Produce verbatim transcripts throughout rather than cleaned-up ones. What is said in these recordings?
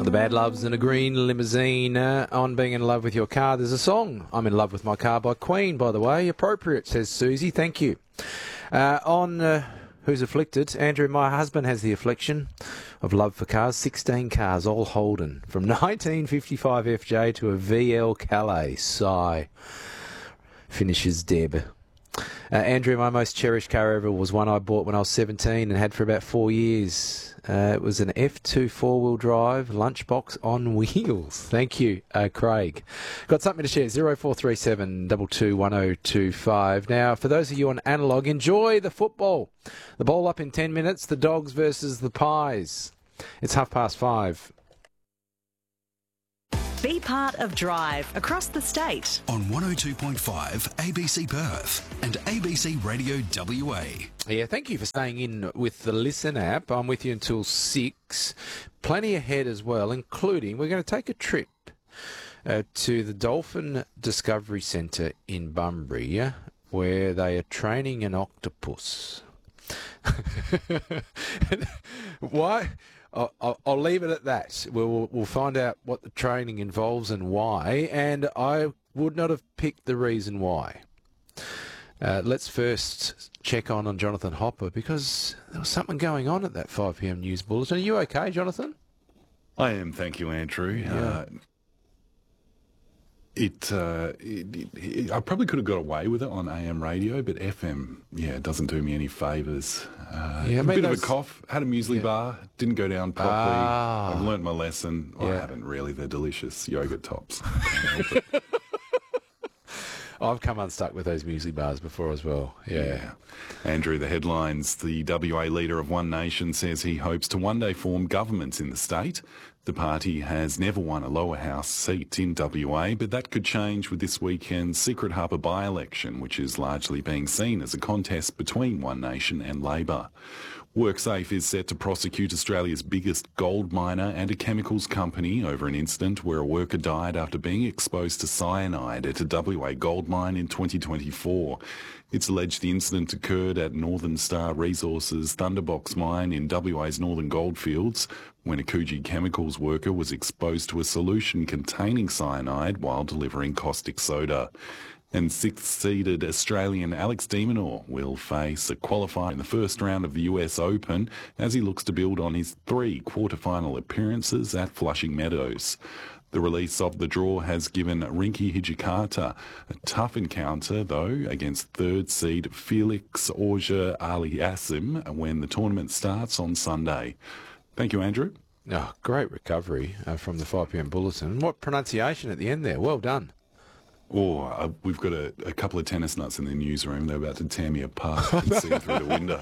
The Bad Loves in a Green Limousine uh, on Being in Love with Your Car. There's a song, I'm in Love with My Car by Queen, by the way. Appropriate, says Susie. Thank you. Uh, on uh, Who's Afflicted, Andrew, my husband has the affliction of love for cars. sixteen cars, all Holden. From nineteen fifty-five F J to a V L Calais. Sigh. Finishes Deb. Uh, Andrew, my most cherished car ever was one I bought when I was seventeen and had for about four years. Uh, it was an F two four-wheel drive lunchbox on wheels. Thank you, uh, Craig. Got something to share, zero four three seven two two one zero two five. Now, for those of you on analogue, enjoy the football. The ball up in ten minutes, the Dogs versus the Pies. It's half past five. Be part of Drive across the state. On one oh two point five A B C Perth and A B C Radio W A. Yeah, thank you for staying in with the Listen app. I'm with you until six. Plenty ahead as well, including we're going to take a trip uh, to the Dolphin Discovery Centre in Bunbury, where they are training an octopus. Why? I'll, I'll leave it at that. We'll, we'll find out what the training involves and why, and I would not have picked the reason why. Uh, let's first check on on Jonathan Hopper, because there was something going on at that five p m news bulletin. Are you okay, Jonathan? I am, thank you, Andrew. Yeah. Uh, it, uh, it, it, it, I probably could have got away with it on A M radio, but F M, yeah, it doesn't do me any favours. Uh, Yeah, I a mean bit those- of a cough, had a muesli Yeah. bar, didn't go down properly. Ah. I've learnt my lesson. Well, Yeah. I haven't really. They're delicious yogurt tops. I've come unstuck with those muesli bars before as well. Yeah. Yeah. Andrew, the headlines. The W A leader of One Nation says he hopes to one day form governments in the state. The party has never won a lower house seat in W A, but that could change with this weekend's Secret Harbour by-election, which is largely being seen as a contest between One Nation and Labor. WorkSafe is set to prosecute Australia's biggest gold miner and a chemicals company over an incident where a worker died after being exposed to cyanide at a W A gold mine in twenty twenty-four. It's alleged the incident occurred at Northern Star Resources' Thunderbox mine in W A's Northern Goldfields when a Coogee Chemicals worker was exposed to a solution containing cyanide while delivering caustic soda. And sixth-seeded Australian Alex de Minaur will face a qualifier in the first round of the U S Open as he looks to build on his three quarter-final appearances at Flushing Meadows. The release of the draw has given Rinky Hijikata a tough encounter, though, against third-seed Felix Auger-Aliassime when the tournament starts on Sunday. Thank you, Andrew. Oh, great recovery uh, from the five p m bulletin. What pronunciation at the end there. Well done. Oh, uh, we've got a, a couple of tennis nuts in the newsroom. They're about to tear me apart and see through the window.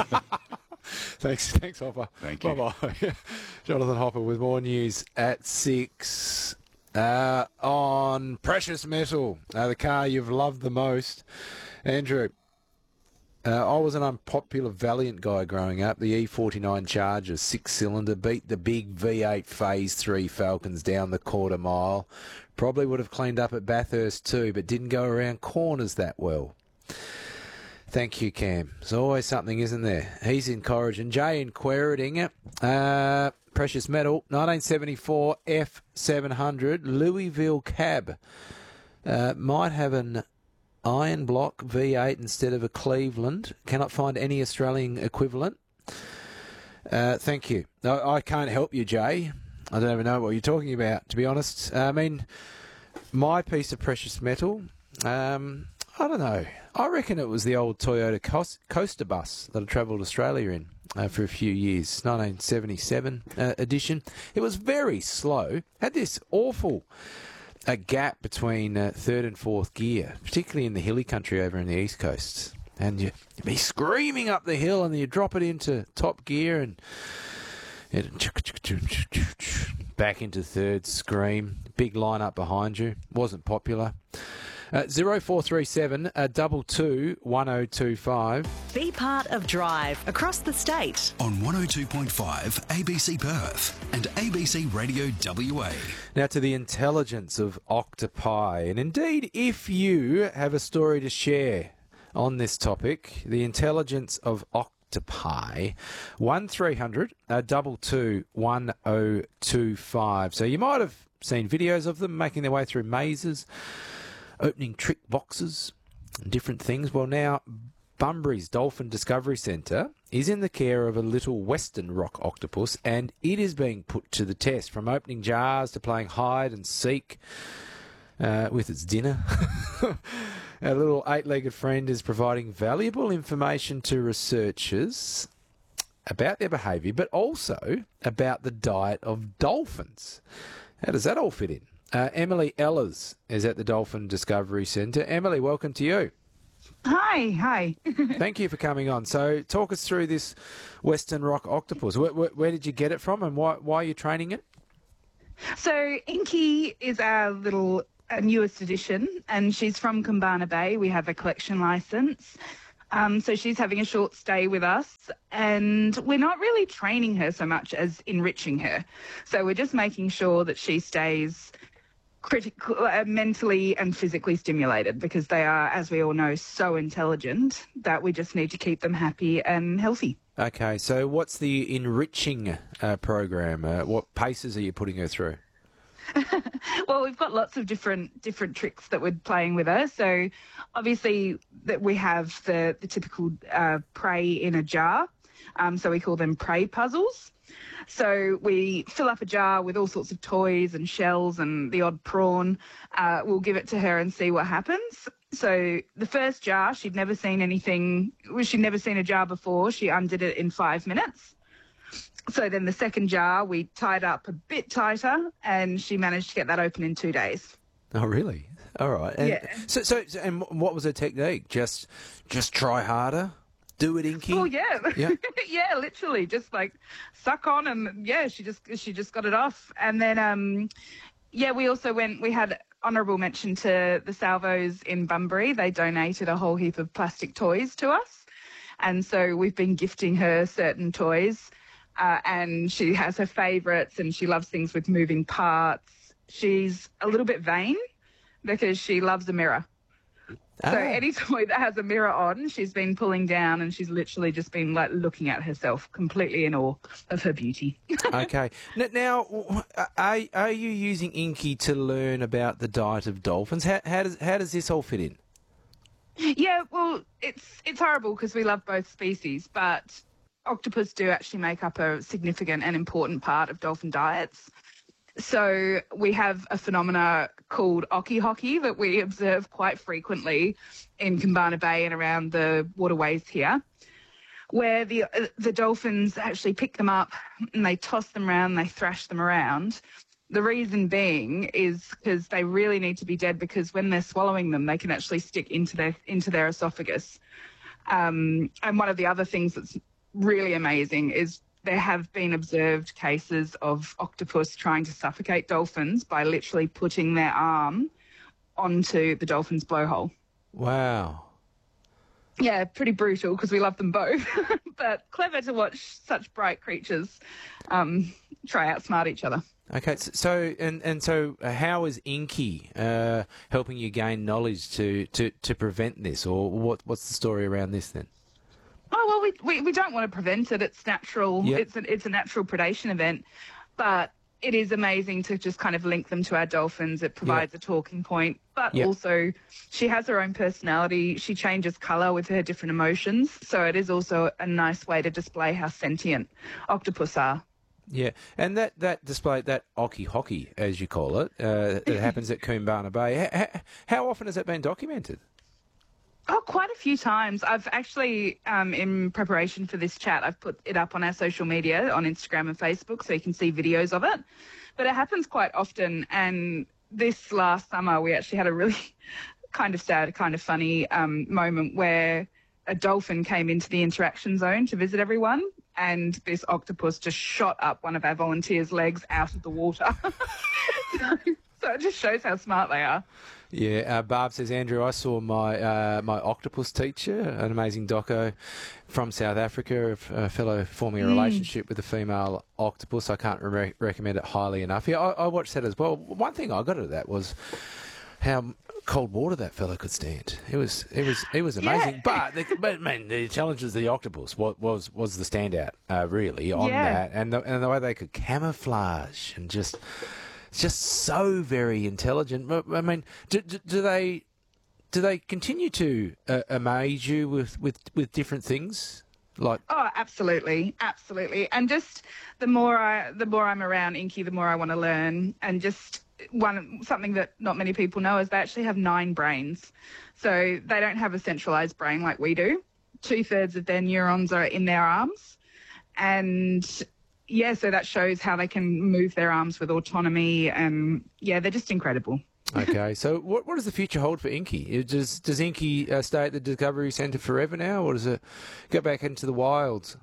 Thanks, thanks, Hopper. Thank you. Bye-bye. Jonathan Hopper with more news at six. Uh, on precious metal, uh, the car you've loved the most. Andrew, uh, I was an unpopular Valiant guy growing up. The E forty-nine Charger, six-cylinder, beat the big V eight Phase three Falcons down the quarter mile. Probably would have cleaned up at Bathurst too, but didn't go around corners that well. Thank you, Cam. There's always something, isn't there? He's encouraging. Jay in Queriting, uh, precious metal, nineteen seventy-four F seven hundred, Louisville cab. Uh, might have an iron block V eight instead of a Cleveland. Cannot find any Australian equivalent. Uh, thank you. I, I can't help you, Jay. I don't even know what you're talking about, to be honest. I mean, my piece of precious metal, um, I don't know. I reckon it was the old Toyota Coast- Coaster bus that I travelled Australia in uh, for a few years, nineteen seventy-seven uh, edition. It was very slow, had this awful uh, gap between uh, third and fourth gear, particularly in the hilly country over in the East Coast. And you, you'd be screaming up the hill and then you drop it into top gear and... back into third, scream, big line up behind you, wasn't popular. Uh, zero four three seven uh, double two one zero two five. Be part of Drive across the state. On one oh two point five A B C Perth and A B C Radio W A. Now to the intelligence of octopi, and indeed if you have a story to share on this topic, the intelligence of octopi to pay. one three hundred two two one oh two five. So you might have seen videos of them making their way through mazes, opening trick boxes, different things. Well, now Bunbury's Dolphin Discovery Centre is in the care of a little western rock octopus, and it is being put to the test, from opening jars to playing hide and seek uh, with its dinner. Our little eight-legged friend is providing valuable information to researchers about their behaviour, but also about the diet of dolphins. How does that all fit in? Uh, Emily Ellers is at the Dolphin Discovery Centre. Emily, welcome to you. Hi, hi. Thank you for coming on. So talk us through this Western rock octopus. Where, where, where did you get it from, and why, why are you training it? So Inky is our little uh, newest addition, and she's from Kumbana Bay. We have a collection licence. Um, so she's having a short stay with us, and we're not really training her so much as enriching her. So we're just making sure that she stays critical, uh, mentally and physically stimulated, because they are, as we all know, so intelligent that we just need to keep them happy and healthy. Okay, so what's the enriching uh, program? Uh, what paces are you putting her through? Well, we've got lots of different different tricks that we're playing with her. So obviously that we have the, the typical uh, prey in a jar. Um, so we call them prey puzzles. So we fill up a jar with all sorts of toys and shells and the odd prawn. Uh, we'll give it to her and see what happens. So the first jar, she'd never seen anything. She'd never seen a jar before. She undid it in five minutes. So then the second jar, we tied up a bit tighter, and she managed to get that open in two days. Oh, really? All right. And Yeah. So, so, so, and what was her technique? Just, just try harder. Do it, Inky. Oh yeah, Yeah. yeah, literally, just like suck on, and yeah, she just she just got it off. And then, um, yeah, we also went. We had honourable mention to the Salvos in Bunbury. They donated a whole heap of plastic toys to us, and so we've been gifting her certain toys. Uh, and she has her favourites, and she loves things with moving parts. She's a little bit vain because she loves a mirror. Ah. So any toy that has a mirror on, she's been pulling down, and she's literally just been like looking at herself, completely in awe of her beauty. Okay. N- Now, are, are you using Inky to learn about the diet of dolphins? How, how does how does this all fit in? Yeah, well, it's it's horrible because we love both species, but octopus do actually make up a significant and important part of dolphin diets. So we have a phenomena called oki hoki that we observe quite frequently in Kumbana Bay and around the waterways here, where the uh, the dolphins actually pick them up and they toss them around, they thrash them around. The reason being is because they really need to be dead, because when they're swallowing them, they can actually stick into their into their esophagus. Um, and one of the other things that's really amazing is there have been observed cases of octopus trying to suffocate dolphins by literally putting their arm onto the dolphin's blowhole. Wow. Yeah, pretty brutal because we love them both, but clever to watch such bright creatures um, try outsmart each other. Okay, so, so and and so how is Inky uh, helping you gain knowledge to, to, to prevent this, or what what's the story around this then? Oh, well, we, we, we don't want to prevent it. It's natural. Yep. It's, a, it's a natural predation event. But it is amazing to just kind of link them to our dolphins. It provides Yep. a talking point. But Yep. also, she has her own personality. She changes colour with her different emotions. So it is also a nice way to display how sentient octopus are. Yeah, and that, that display, that oki hoki, as you call it, uh, that happens at Kumbana Bay, how, how often has that been documented? Oh, quite a few times. I've actually, um, in preparation for this chat, I've put it up on our social media, on Instagram and Facebook, so you can see videos of it. But it happens quite often. And this last summer, we actually had a really kind of sad, kind of funny um, moment where a dolphin came into the interaction zone to visit everyone, and this octopus just shot up one of our volunteers' legs out of the water. so, so it just shows how smart they are. Yeah, uh, Barb says, Andrew, I saw my uh, my octopus teacher, an amazing doco from South Africa, a fellow forming a relationship with a female octopus. I can't re- recommend it highly enough. Yeah, I, I watched that as well. One thing I got out of that was how cold water that fella could stand. It was it was it was amazing. Yeah. But the, but man, the challenges of the octopus was was, was the standout uh, really on Yeah. that, and the, and the way they could camouflage and just just so very intelligent. But, I mean, do, do, do they do they continue to uh, amaze you with, with, with different things? Like, Oh, absolutely, absolutely. And just the more I, the more I'm around Inky, the more I want to learn. And just one something that not many people know is they actually have nine brains. So they don't have a centralized brain like we do. Two thirds of their neurons are in their arms, and yeah, so that shows how they can move their arms with autonomy. And yeah, they're just incredible. okay, so what what does the future hold for Inky? Does does Inky uh, stay at the Discovery Centre forever now, or does it go back into the wilds?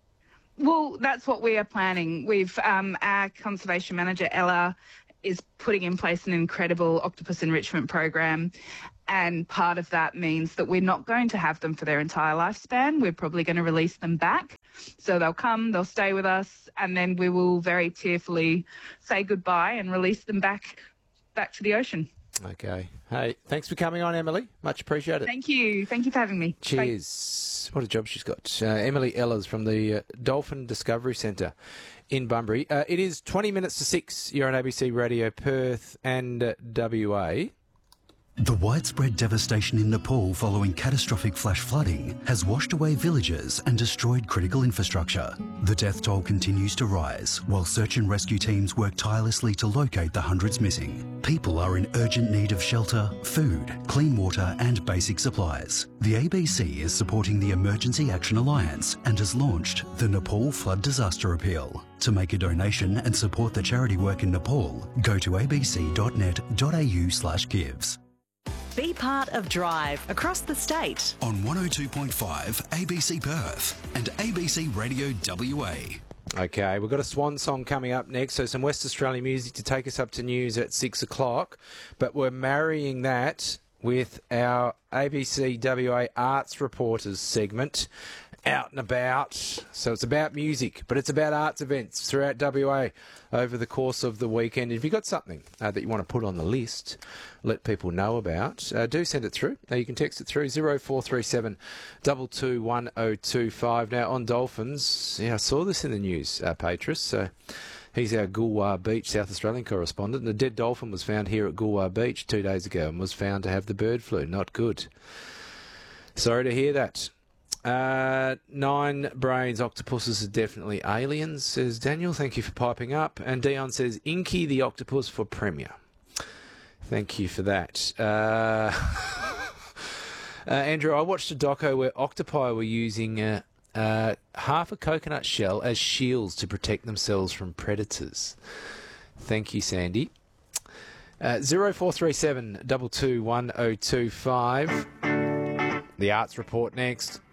Well, that's what we are planning. We've um, our conservation manager Ella is putting in place an incredible octopus enrichment program, and part of that means that we're not going to have them for their entire lifespan. We're probably going to release them back, so they'll come, they'll stay with us, and then we will very tearfully say goodbye and release them back back to the ocean. Okay. Hey, thanks for coming on, Emily. Much appreciated. Thank you. Thank you for having me. Bye. Cheers. What a job she's got. Uh, Emily Ellers from the uh, Dolphin Discovery Centre in Bunbury. Uh, it is twenty minutes to six. You're on A B C Radio Perth and uh, W A. The widespread devastation in Nepal following catastrophic flash flooding has washed away villages and destroyed critical infrastructure. The death toll continues to rise while search and rescue teams work tirelessly to locate the hundreds missing. People are in urgent need of shelter, food, clean water and basic supplies. The A B C is supporting the Emergency Action Alliance and has launched the Nepal Flood Disaster Appeal. To make a donation and support the charity work in Nepal, go to abc.net.au slash gives. Be part of Drive across the state. On one oh two point five A B C Perth and A B C Radio W A. Okay, we've got a swan song coming up next, so some West Australian music to take us up to news at six o'clock. But we're marrying that with our A B C W A Arts Reporters segment, Out and About. So it's about music, but it's about arts events throughout W A over the course of the weekend. If you've got something uh, that you want to put on the list, let people know about, uh, do send it through. Now you can text it through zero four three seven two two one oh two five. Now on Dolphins, yeah, I saw this in the news, uh, Patris. So he's our Goolwa Beach South Australian correspondent. And a dead dolphin was found here at Goolwa Beach two days ago and was found to have the bird flu. Not good. Sorry to hear that. Uh, nine brains octopuses are definitely aliens, says Daniel. Thank you for piping up. And Dion says, Inky the octopus for Premier. Thank you for that. Uh, uh, Andrew, I watched a doco where octopi were using uh, uh, half a coconut shell as shields to protect themselves from predators. Thank you, Sandy. Uh, zero four three seven two two one oh two five. The Arts Report next.